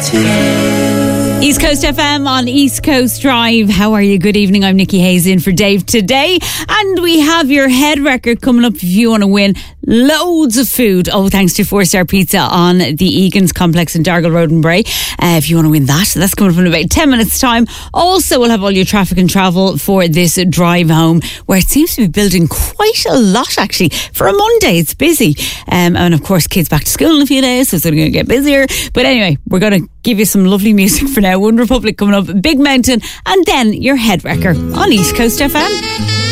East Coast FM on East Coast Drive. How are you? Good evening. I'm Nikki Hayes in for Dave today. And we have your head record coming up if you want to win loads of food. Oh, thanks to 4-Star Pizza on the Egan's Complex in Dargle Road in Bray. If you want to win that's coming up in about 10 minutes time. Also, we'll have all your traffic and travel for this drive home, where it seems to be building quite a lot actually. For a Monday, it's busy. And of course, kids back to school in a few days, so it's going to get busier. But anyway, we're going to give you some lovely music for now. One Republic coming up, Big Mountain, and then your head wrecker on East Coast FM.